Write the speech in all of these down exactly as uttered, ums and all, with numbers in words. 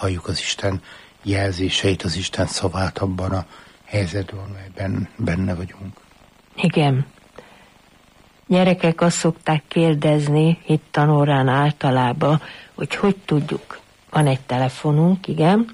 halljuk az Isten jelzéseit, az Isten szavát abban a helyzetben, amelyben benne vagyunk. Igen. Gyerekek azt szokták kérdezni itt tanórán általában, hogy hogy tudjuk. Van egy telefonunk, igen.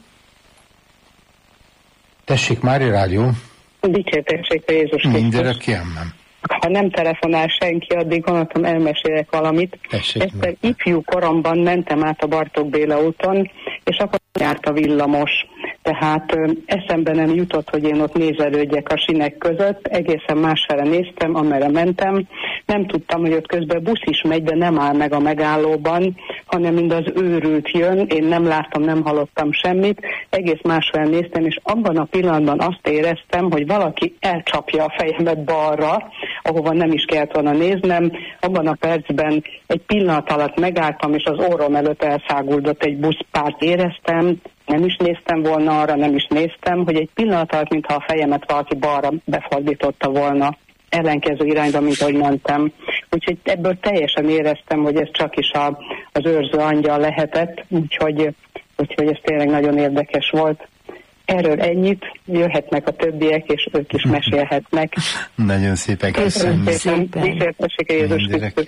Tessék, Mária Rádió. Dicsértessék a Jézus Krisztus. Mindenre kiemem. Ha nem telefonál senki, addig gondoltam, elmesélek valamit. Egyszer ifjú koromban mentem át a Bartók Béla úton, és akkor járt a villamos. Tehát ö, eszembe nem jutott, hogy én ott nézelődjek a sinek között, egészen másfele néztem, amerre mentem. Nem tudtam, hogy ott közben busz is megy, de nem áll meg a megállóban, hanem mind az őrült jön, én nem láttam, nem hallottam semmit, egész másfele néztem, és abban a pillanatban azt éreztem, hogy valaki elcsapja a fejemet balra, ahova nem is kellett volna néznem. Abban a percben egy pillanat alatt megálltam, és az orrom előtt elszáguldott egy buszpárt. Éreztem, nem is néztem volna arra, nem is néztem, hogy egy pillanat alatt, mintha a fejemet valaki balra befordította volna, ellenkező irányba, mint ahogy mentem. Úgyhogy ebből teljesen éreztem, hogy ez csak is a, az őrző angyal lehetett, úgyhogy, úgyhogy ez tényleg nagyon érdekes volt. Erről ennyit, jöhetnek a többiek, és ők is mesélhetnek. Nagyon szépen köszönöm. Köszönöm szépen. Jézus Krisztus.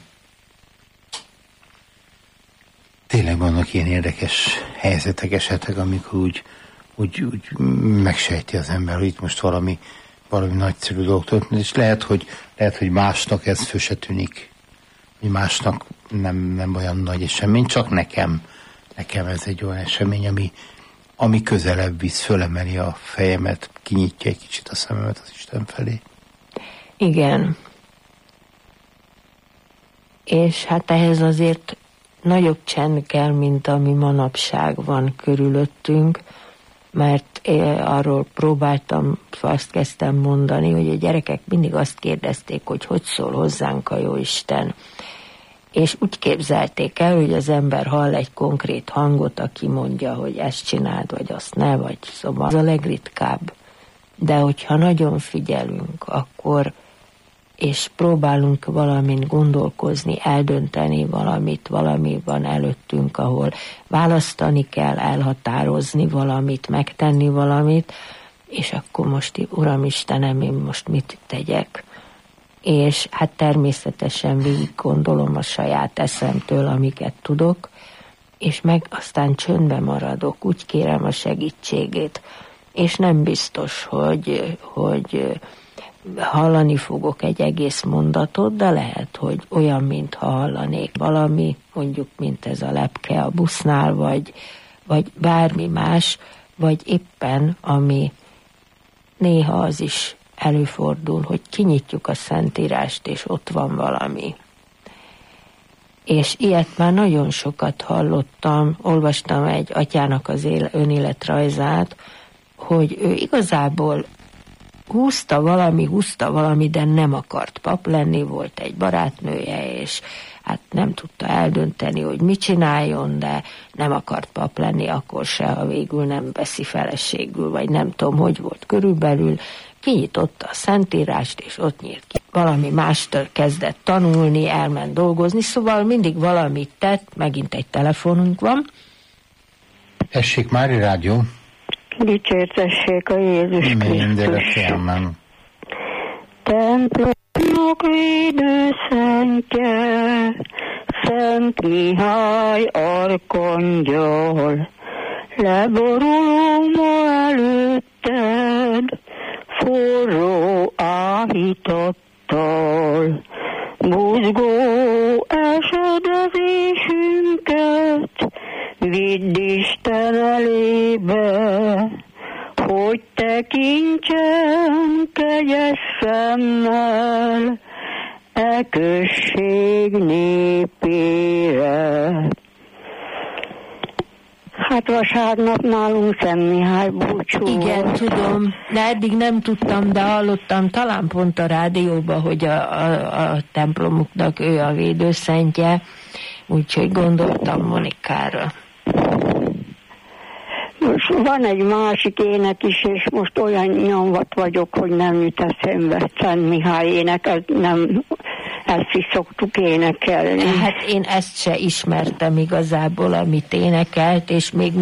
Tényleg vannak ilyen érdekes helyzetek, esetek, amikor úgy, úgy, úgy megsejti az ember, hogy itt most valami, valami nagyszerű dolgot, és lehet, hogy, lehet, hogy másnak ez föl se tűnik, hogy másnak nem, nem olyan nagy esemény, csak nekem, nekem ez egy olyan esemény, ami, ami közelebb visz, fölemeli a fejemet, kinyitja egy kicsit a szememet az Isten felé. Igen. És hát ehhez azért nagyobb csend kell, mint ami manapság van körülöttünk, mert arról próbáltam, azt kezdtem mondani, hogy a gyerekek mindig azt kérdezték, hogy hogy szól hozzánk a Jóisten. És úgy képzelték el, hogy az ember hall egy konkrét hangot, aki mondja, hogy ezt csináld, vagy azt ne, vagy szóval az a legritkább. De hogyha nagyon figyelünk, akkor és próbálunk valamin gondolkozni, eldönteni valamit, valami van előttünk, ahol választani kell, elhatározni valamit, megtenni valamit, és akkor most, Uram Istenem, én most mit tegyek? És hát természetesen végig gondolom a saját eszemtől, amiket tudok, és meg aztán csöndbe maradok, úgy kérem a segítségét, és nem biztos, hogy, hogy hallani fogok egy egész mondatot, de lehet, hogy olyan, mintha hallanék valami, mondjuk, mint ez a lepke a busznál, vagy, vagy bármi más, vagy éppen, ami néha az is előfordul, hogy kinyitjuk a Szentírást, és ott van valami. És ilyet már nagyon sokat hallottam, olvastam egy atyának az éle, önéletrajzát, hogy ő igazából húzta valami, húzta valami, de nem akart pap lenni, volt egy barátnője, és hát nem tudta eldönteni, hogy mit csináljon, de nem akart pap lenni, akkor se, ha végül nem veszi feleségül, vagy nem tudom, hogy volt körülbelül. Kinyitotta a Szentírást, és ott nyílt ki. Valami mástól kezdett tanulni, elment dolgozni, szóval mindig valamit tett, megint egy telefonunk van. Tessék, Mária Rádió. Dicsértessék a Jézus Krisztus. Mindenre kiemem. Templomok védőszentje, Szent Mihály arkangyal, leborulom ma előtted, forró áhítattal, buzgó esedezésünket, vidd Isten elébe, hogy tekintsen kegyes szemmel e község népére. Hát vasárnap nálunk Szent Mihály búcsú. Igen, tudom, de eddig nem tudtam, de hallottam talán pont a rádióban, hogy a, a, a templomuknak ő a védőszentje, úgyhogy gondoltam Monikára. Most van egy másik ének is, és most olyan nyomvat vagyok, hogy nem jut eszembe Szent Mihály ének, ez nem, ezt is szoktuk énekelni. Hát én ezt se ismertem igazából, amit énekelt, és még